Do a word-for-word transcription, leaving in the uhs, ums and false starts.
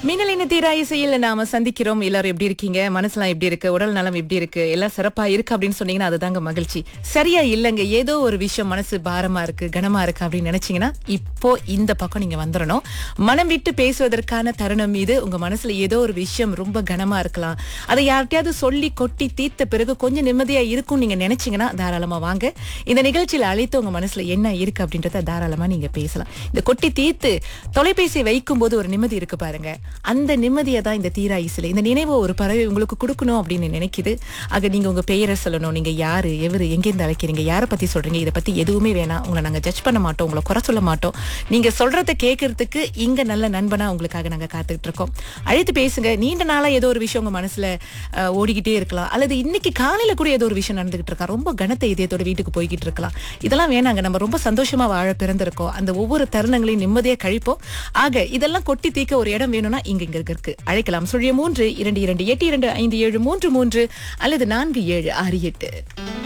மின்னலின தீரா இசையில் நாம சந்திக்கிறோம். எல்லாரும் எப்படி இருக்கீங்க? மனசுலாம் எப்படி இருக்கு? உடல் நலம் எப்படி இருக்கு? எல்லாம் சிறப்பா இருக்கு அப்படின்னு சொன்னீங்கன்னா அதுதாங்க மகிழ்ச்சி. சரியா இல்லங்க, ஏதோ ஒரு விஷயம் மனசு பாரமா இருக்கு, கனமா இருக்கு அப்படின்னு நினைச்சீங்கன்னா இப்போ இந்த பக்கம் நீங்க வந்துடணும். மனம் விட்டு பேசுவதற்கான தருணம் இது. உங்க மனசுல ஏதோ ஒரு விஷயம் ரொம்ப கனமா இருக்கலாம், அதை யார்கிட்டயாவது சொல்லி கொட்டி தீர்த்த பிறகு கொஞ்சம் நிம்மதியா இருக்கும் நீங்க நினைச்சீங்கன்னா தாராளமா வாங்க. இந்த நிகழ்ச்சியில அழைத்து உங்க மனசுல என்ன இருக்கு அப்படின்றத தாராளமா நீங்க பேசலாம். இந்த கொட்டி தீர்த்து தொலைபேசி வைக்கும் போது ஒரு நிம்மதி இருக்கு பாருங்க, அந்த நிம்மதியை தான் இந்த தீரா இசையில இந்த நினைவு ஒரு பறவை உங்களுக்கு கொடுக்கணும் அப்படின்னு நினைக்குது. ஆக நீங்க உங்க பெயரை சொல்லணும், நீங்க யாரு, எவரு, எங்கேருந்து அழைக்கிறீங்க, யாரை பத்தி சொல்றீங்க, இதை பத்தி எதுவுமே வேணாம். உங்களை நாங்க ஜட்ஜ் பண்ண மாட்டோம், உங்களை குறை சொல்ல மாட்டோம். நீங்க சொல்றதை கேட்கறதுக்கு இங்க நல்ல நண்பனா உங்களுக்காக நாங்க காத்துக்கிட்டு இருக்கோம். அழைத்து பேசுங்க. நீண்ட நாளா ஏதோ ஒரு விஷயம் உங்க மனசுல அஹ், ஓடிக்கிட்டே இருக்கலாம், அல்லது இன்னைக்கு காலையில கூட ஏதோ ஒரு விஷயம் நடந்துகிட்டு இருக்கா, ரொம்ப கனத்த இதயத்தோட வீட்டுக்கு போய்கிட்டு இருக்கலாம். இதெல்லாம் வேணாங்க, நம்ம ரொம்ப சந்தோஷமா வாழ பிறந்திருக்கோம். அந்த ஒவ்வொரு தருணங்களையும் நிம்மதியா கழிப்போம். ஆக இதெல்லாம் கொட்டி தீக்க ஒரு இடம் வேணும்னா இங்க இங்க இருக்கு. அழைக்கலாம். சுழிய மூன்று இரண்டு இரண்டு எட்டு இரண்டு ஐந்து ஏழு மூன்று மூன்று அல்லது நான்கு ஏழு ஆறு எட்டு.